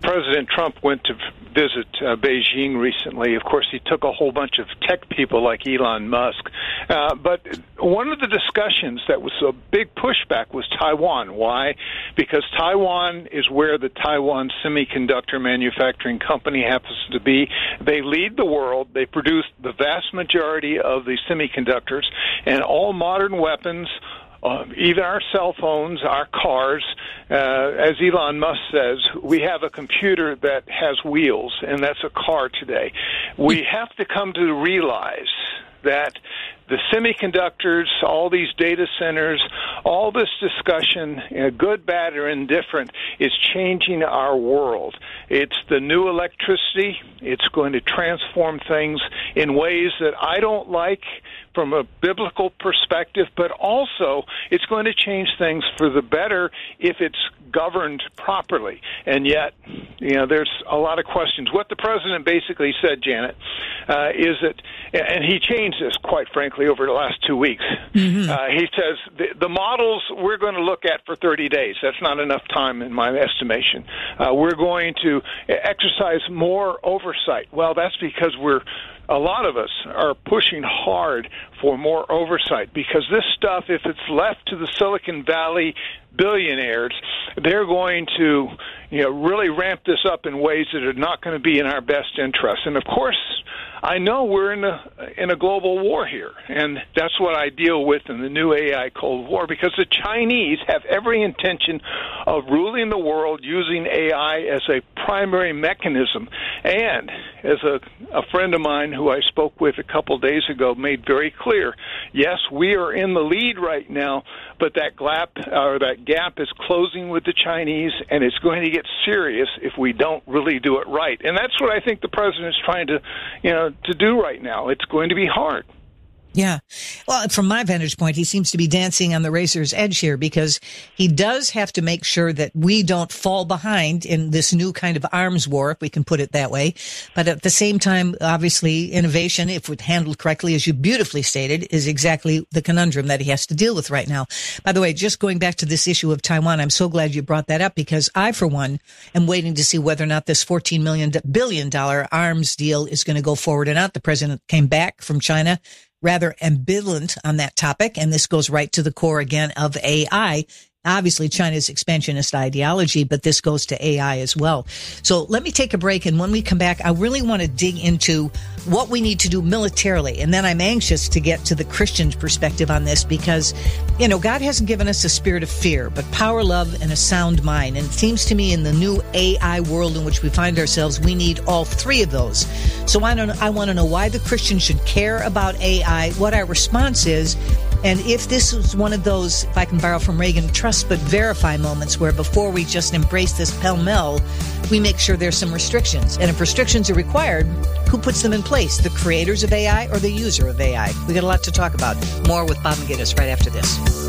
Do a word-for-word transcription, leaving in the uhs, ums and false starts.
President Trump went to visit uh, Beijing recently. Of course, he took a whole bunch of tech people like Elon Musk. Uh, but one of the discussions that was a big pushback was Taiwan. Why? Because Taiwan is where the Taiwan Semiconductor Manufacturing Company happens to be. They lead the world. They produce the vast majority of the semiconductors, and all modern weapons, Uh, even our cell phones, our cars, uh, as Elon Musk says, we have a computer that has wheels, and that's a car today. We have to come to realize that the semiconductors, all these data centers, all this discussion, you know, good, bad, or indifferent, is changing our world. It's the new electricity. It's going to transform things in ways that I don't like from a biblical perspective, but also it's going to change things for the better if it's governed properly. And yet, you know, there's a lot of questions. What the president basically said, Janet, uh, is that, and he changed this, quite frankly, over the last two weeks. Mm-hmm. Uh, he says the, the models we're going to look at for thirty days. That's not enough time in my estimation. Uh, we're going to exercise more oversight. Well, that's because we're a lot of us are pushing hard for more oversight, because this stuff, if it's left to the Silicon Valley billionaires, they're going to, you know, really ramp this up in ways that are not going to be in our best interest. And of course, I know we're in a in a global war here, and that's what I deal with in the new A I Cold War, because the Chinese have every intention of ruling the world using A I as a primary mechanism. And as a, a friend of mine who I spoke with a couple days ago made very clear, yes, we are in the lead right now, but that gap, or that gap is closing with the Chinese, and it's going to get serious if we don't really do it right. And that's what I think the president is trying to, you know, to do right now. It's going to be hard. Yeah. Well, from my vantage point, he seems to be dancing on the razor's edge here, because he does have to make sure that we don't fall behind in this new kind of arms war, if we can put it that way. But at the same time, obviously, innovation, if it's handled correctly, as you beautifully stated, is exactly the conundrum that he has to deal with right now. By the way, just going back to this issue of Taiwan, I'm so glad you brought that up, because I, for one, am waiting to see whether or not this fourteen billion dollars arms deal is going to go forward or not. The president came back from China rather ambivalent on that topic, and this goes right to the core again of A I. Obviously, China's expansionist ideology, but this goes to A I as well. So let me take a break, and when we come back, I really want to dig into what we need to do militarily. And then I'm anxious to get to the Christian perspective on this, because, you know, God hasn't given us a spirit of fear, but power, love, and a sound mind. And it seems to me in the new A I world in which we find ourselves, we need all three of those. So I don't, I want to know why the Christian should care about A I, what our response is, and if this is one of those, if I can borrow from Reagan, trust but verify moments where before we just embrace this pell-mell, we make sure there's some restrictions. And if restrictions are required, who puts them in place? The creators of A I or the user of A I? We got a lot to talk about. More with Bob McGinnis right after this.